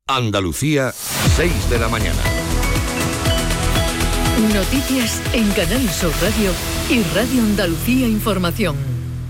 Andalucía, 6 de la mañana. Noticias en Canal Sur Radio y Radio Andalucía Información.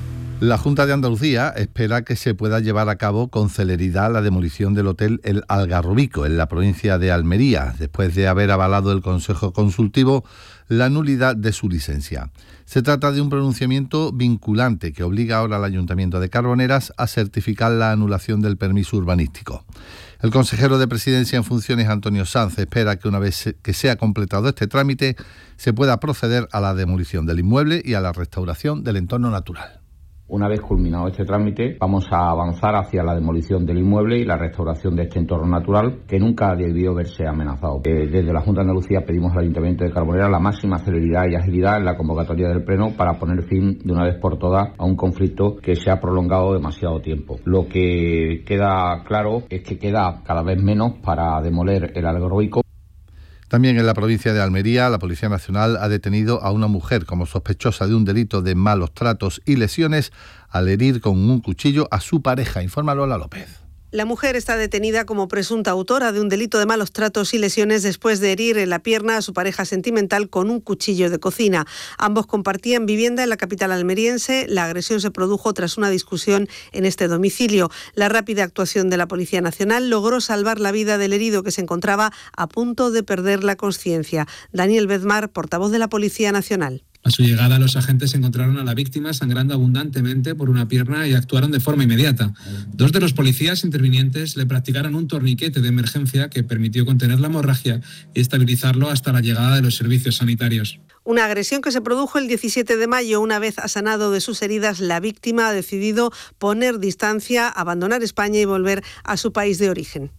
La Junta de Andalucía espera que se pueda llevar a cabo con celeridad la demolición del hotel El Algarrobico en la provincia de Almería, después de haber avalado el Consejo Consultivo la nulidad de su licencia. Se trata de un pronunciamiento vinculante que obliga ahora al Ayuntamiento de Carboneras a certificar la anulación del permiso urbanístico. El consejero de Presidencia en funciones, Antonio Sanz, espera que una vez que sea completado este trámite se pueda proceder a la demolición del inmueble y a la restauración del entorno natural. Una vez culminado este trámite, vamos a avanzar hacia la demolición del inmueble y la restauración de este entorno natural que nunca ha debido verse amenazado. Desde la Junta de Andalucía pedimos al Ayuntamiento de Carboneras la máxima celeridad y agilidad en la convocatoria del Pleno para poner fin de una vez por todas a un conflicto que se ha prolongado demasiado tiempo. Lo que queda claro es que queda cada vez menos para demoler el Algarrobico. También en la provincia de Almería, la Policía Nacional ha detenido a una mujer como sospechosa de un delito de malos tratos y lesiones al herir con un cuchillo a su pareja. Informa Lola López. La mujer está detenida como presunta autora de un delito de malos tratos y lesiones después de herir en la pierna a su pareja sentimental con un cuchillo de cocina. Ambos compartían vivienda en la capital almeriense. La agresión se produjo tras una discusión en este domicilio. La rápida actuación de la Policía Nacional logró salvar la vida del herido, que se encontraba a punto de perder la consciencia. Daniel Bedmar, portavoz de la Policía Nacional. A su llegada, los agentes encontraron a la víctima sangrando abundantemente por una pierna y actuaron de forma inmediata. Dos de los policías intervinientes le practicaron un torniquete de emergencia que permitió contener la hemorragia y estabilizarlo hasta la llegada de los servicios sanitarios. Una agresión que se produjo el 17 de mayo. Una vez sanado de sus heridas, la víctima ha decidido poner distancia, abandonar España y volver a su país de origen.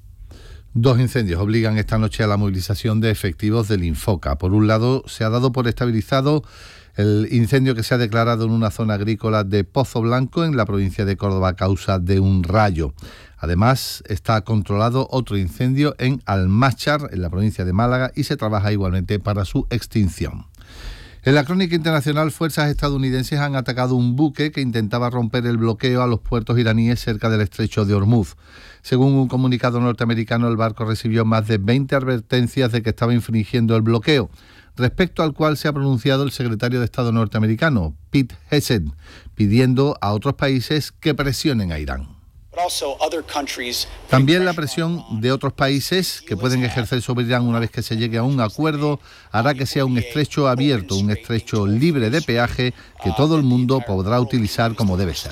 Dos incendios obligan esta noche a la movilización de efectivos del Infoca. Por un lado, se ha dado por estabilizado el incendio que se ha declarado en una zona agrícola de Pozo Blanco, en la provincia de Córdoba, a causa de un rayo. Además, está controlado otro incendio en Almáchar, en la provincia de Málaga, y se trabaja igualmente para su extinción. En la crónica internacional, fuerzas estadounidenses han atacado un buque que intentaba romper el bloqueo a los puertos iraníes cerca del estrecho de Hormuz. Según un comunicado norteamericano, el barco recibió más de 20 advertencias de que estaba infringiendo el bloqueo, respecto al cual se ha pronunciado el secretario de Estado norteamericano, Pete Hegseth, pidiendo a otros países que presionen a Irán. También la presión de otros países que pueden ejercer sobre Irán una vez que se llegue a un acuerdo hará que sea un estrecho abierto, un estrecho libre de peaje que todo el mundo podrá utilizar como debe ser.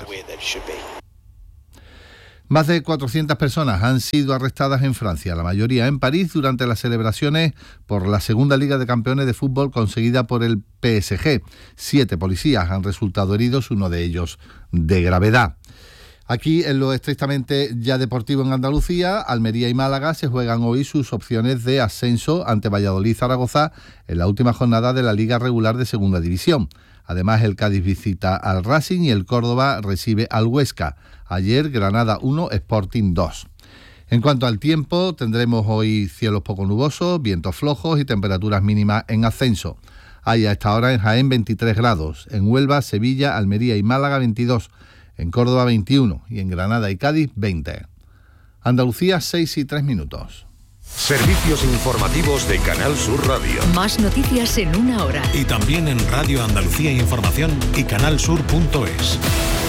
Más de 400 personas han sido arrestadas en Francia, la mayoría en París, durante las celebraciones por la segunda Liga de Campeones de fútbol conseguida por el PSG. 7 policías han resultado heridos, uno de ellos de gravedad. Aquí, en lo estrictamente ya deportivo en Andalucía, Almería y Málaga se juegan hoy sus opciones de ascenso ante Valladolid y Zaragoza en la última jornada de la Liga Regular de Segunda División. Además, el Cádiz visita al Racing y el Córdoba recibe al Huesca. Ayer, Granada 1, Sporting 2. En cuanto al tiempo, tendremos hoy cielos poco nubosos, vientos flojos y temperaturas mínimas en ascenso. Hay a esta hora en Jaén 23 grados, en Huelva, Sevilla, Almería y Málaga 22, en Córdoba 21 y en Granada y Cádiz 20. Andalucía 6:03. Servicios informativos de Canal Sur Radio. Más noticias en una hora. Y también en Radio Andalucía Información y canalsur.es.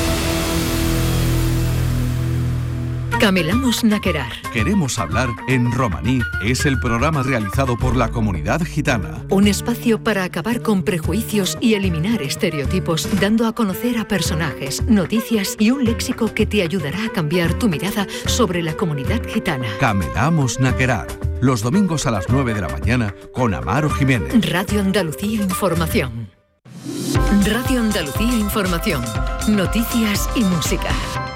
Camelamos Naquerar. Queremos hablar en romaní. Es el programa realizado por la comunidad gitana. Un espacio para acabar con prejuicios y eliminar estereotipos, dando a conocer a personajes, noticias y un léxico que te ayudará a cambiar tu mirada sobre la comunidad gitana. Camelamos Naquerar. Los domingos a las 9 de la mañana con Amaro Jiménez. Radio Andalucía Información. Radio Andalucía Información. Noticias y música.